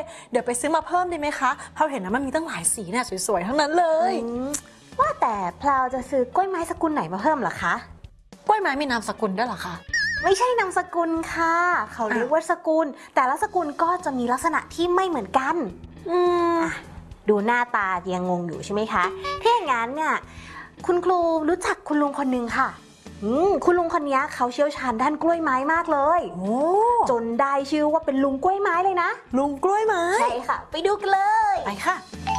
เดี๋ยวไปซื้อมาเพิ่มดีไหมคะเพราะเห็นนะมันมีตั้งหลายสีเนี่ยสวยๆทั้งนั้นเลยว่าแต่พลาวจะซื้อกล้วยไม้สกุลไหนมาเพิ่มเหรอคะกล้วยไม้มีนามสกุลด้วยเหรอคะไม่ใช่นามสกุลค่ะเขาเรียกว่าสกุลแต่ละสกุลก็จะมีลักษณะที่ไม่เหมือนกันดูหน้าตายังงงอยู่ใช่ไหมคะถ้าอย่างนั้นเนี่ยคุณครูรู้จักคุณลุงคนหนึ่งค่ะคุณลุงคนนี้เขาเชี่ยวชาญด้านกล้วยไม้มากเลยจนได้ชื่อว่าเป็นลุงกล้วยไม้เลยนะลุงกล้วยไม้ใช่ค่ะไปดูกันเลยไปค่ะ